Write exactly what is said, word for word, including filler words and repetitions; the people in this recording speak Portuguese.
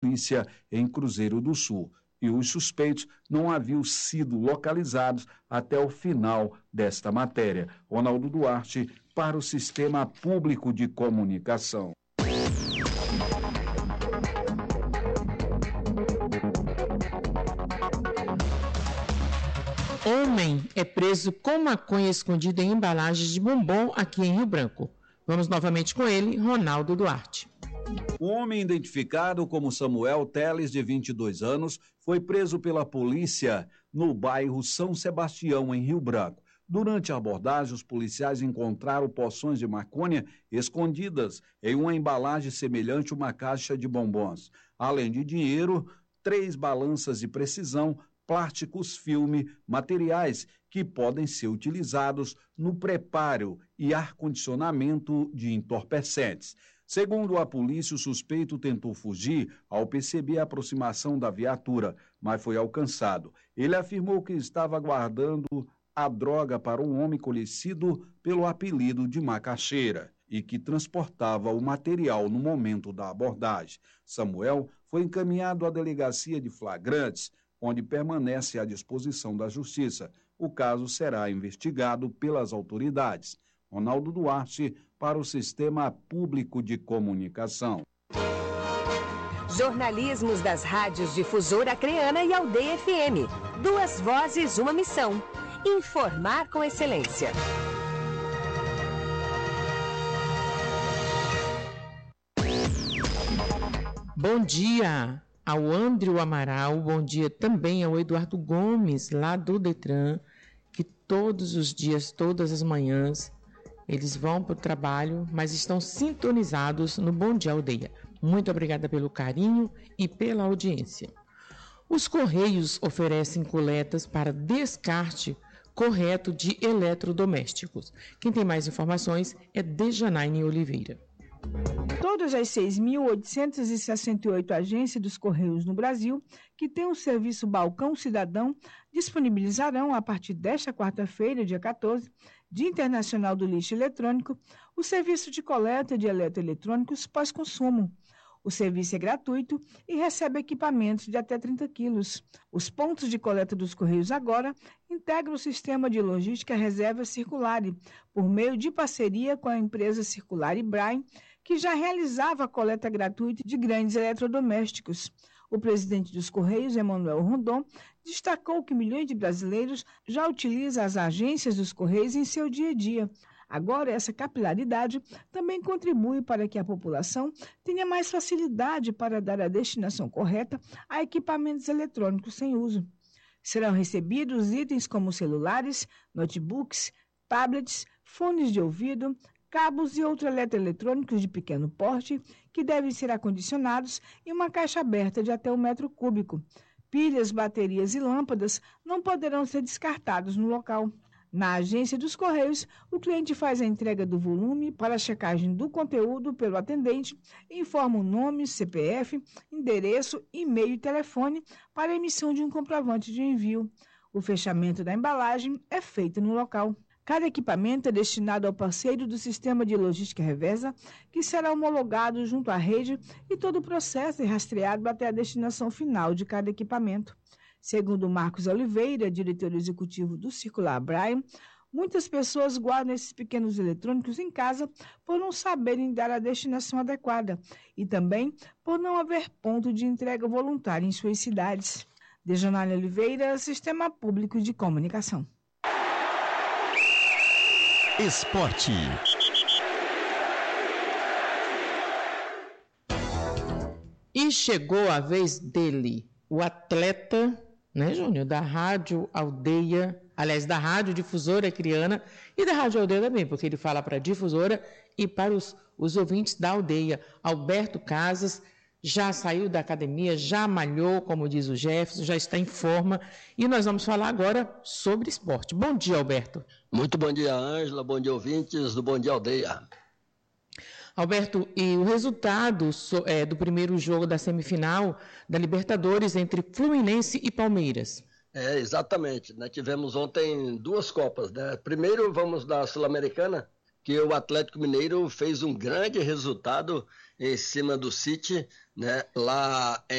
polícia em Cruzeiro do Sul. E os suspeitos não haviam sido localizados até o final desta matéria. Ronaldo Duarte, para o Sistema Público de Comunicação. Homem é preso com maconha escondida em embalagens de bombom aqui em Rio Branco. Vamos novamente com ele, Ronaldo Duarte. O homem identificado como Samuel Teles, de vinte e dois anos, foi preso pela polícia no bairro São Sebastião, em Rio Branco. Durante a abordagem, os policiais encontraram porções de maconha escondidas em uma embalagem semelhante a uma caixa de bombons. Além de dinheiro, três balanças de precisão, plásticos, filme, materiais que podem ser utilizados no preparo e ar-condicionamento de entorpecentes. Segundo a polícia, o suspeito tentou fugir ao perceber a aproximação da viatura, mas foi alcançado. Ele afirmou que estava aguardando a droga para um homem conhecido pelo apelido de Macaxeira e que transportava o material no momento da abordagem. Samuel foi encaminhado à delegacia de flagrantes, onde permanece à disposição da Justiça. O caso será investigado pelas autoridades. Ronaldo Duarte, para o Sistema Público de Comunicação. Jornalismos das rádios Difusora Acreana e Aldeia F M. Duas vozes, uma missão. Informar com excelência. Bom dia ao Andrew Amaral, bom dia também ao Eduardo Gomes, lá do Detran, que todos os dias, todas as manhãs, eles vão para o trabalho, mas estão sintonizados no Bom Dia Aldeia. Muito obrigada pelo carinho e pela audiência. Os Correios oferecem coletas para descarte correto de eletrodomésticos. Quem tem mais informações é Dejanaine Oliveira. Todas as seis mil oitocentas e sessenta e oito agências dos Correios no Brasil que têm o serviço Balcão Cidadão disponibilizarão, a partir desta quarta-feira, dia quatorze, Dia Internacional do Lixo Eletrônico, o serviço de coleta de eletroeletrônicos pós-consumo. O serviço é gratuito e recebe equipamentos de até trinta quilos. Os pontos de coleta dos Correios agora integram o sistema de logística Reserva Circulare, por meio de parceria com a empresa Circulare Brain, que já realizava a coleta gratuita de grandes eletrodomésticos. O presidente dos Correios, Emanuel Rondon, destacou que milhões de brasileiros já utilizam as agências dos Correios em seu dia a dia. Agora, essa capilaridade também contribui para que a população tenha mais facilidade para dar a destinação correta a equipamentos eletrônicos sem uso. Serão recebidos itens como celulares, notebooks, tablets, fones de ouvido, cabos e outros eletroeletrônicos de pequeno porte que devem ser acondicionados em uma caixa aberta de até um metro cúbico. Pilhas, baterias e lâmpadas não poderão ser descartados no local. Na agência dos Correios, o cliente faz a entrega do volume para a checagem do conteúdo pelo atendente e informa o nome, C P F, endereço, e-mail e telefone para a emissão de um comprovante de envio. O fechamento da embalagem é feito no local. Cada equipamento é destinado ao parceiro do sistema de logística reversa, que será homologado junto à rede e todo o processo é rastreado até a destinação final de cada equipamento. Segundo Marcos Oliveira, diretor executivo do Circular Brain, muitas pessoas guardam esses pequenos eletrônicos em casa por não saberem dar a destinação adequada e também por não haver ponto de entrega voluntária em suas cidades. Dejanaine Oliveira, Sistema Público de Comunicação. Esporte. E chegou a vez dele, o atleta, né, Júnior, da Rádio Aldeia, aliás, da Rádio Difusora Acreana e da Rádio Aldeia também, porque ele fala para a Difusora e para os, os ouvintes da Aldeia. Alberto Casas já saiu da academia, já malhou, como diz o Jefferson, já está em forma e nós vamos falar agora sobre esporte. Bom dia, Alberto. Muito bom dia, Ângela, bom dia, ouvintes do Bom Dia Aldeia. Alberto, e o resultado é, do primeiro jogo da semifinal da Libertadores entre Fluminense e Palmeiras? É, exatamente. Nós tivemos ontem duas Copas, né? Primeiro, vamos da Sul-Americana, que o Atlético Mineiro fez um grande resultado em cima do City, né? Lá em